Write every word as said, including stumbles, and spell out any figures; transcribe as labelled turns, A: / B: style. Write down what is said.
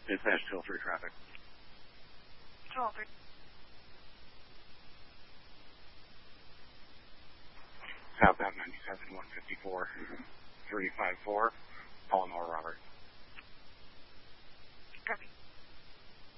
A: Dispatch two oh three traffic.
B: two oh three.
A: Southbound ninety-seven, one fifty-four, three five four, Palomar Robert.